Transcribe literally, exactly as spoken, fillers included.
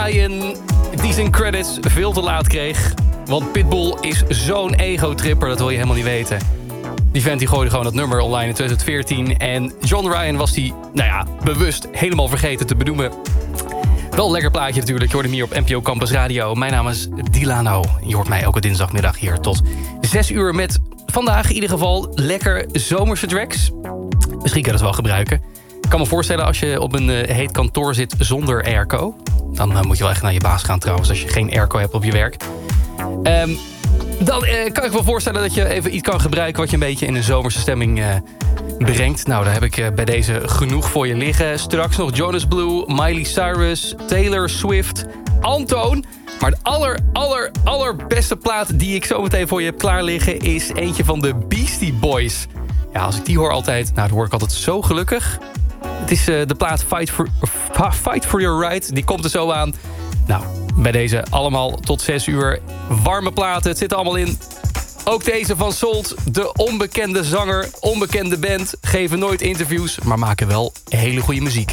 Ryan, die zijn credits veel te laat kreeg. Want Pitbull is zo'n ego-tripper, dat wil je helemaal niet weten. Die vent die gooide gewoon dat nummer online in twintig veertien. En John Ryan was die, nou ja, bewust helemaal vergeten te benoemen. Wel een lekker plaatje natuurlijk. Je hoort hem hier op N P O Campus Radio. Mijn naam is Dilano. Je hoort mij elke dinsdagmiddag hier tot zes uur met vandaag in ieder geval lekker zomerse tracks. Misschien kan je dat wel gebruiken. Ik kan me voorstellen als je op een uh, heet kantoor zit zonder airco. Dan uh, moet je wel echt naar je baas gaan trouwens als je geen airco hebt op je werk. Um, dan uh, kan ik me voorstellen dat je even iets kan gebruiken wat je een beetje in een zomerse stemming uh, brengt. Nou, daar heb ik uh, bij deze genoeg voor je liggen. Straks nog Jonas Blue, Miley Cyrus, Taylor Swift, Antoon. Maar de aller, aller, allerbeste plaat die ik zo meteen voor je heb klaar liggen is eentje van de Beastie Boys. Ja, als ik die hoor altijd, nou, dan word ik altijd zo gelukkig. Het is uh, de plaat Fight for, uh, Fight for Your Right. Die komt er zo aan. Nou, bij deze allemaal tot zes uur. Warme platen, het zit er allemaal in. Ook deze van Salt, de onbekende zanger, onbekende band. Geven nooit interviews, maar maken wel hele goede muziek.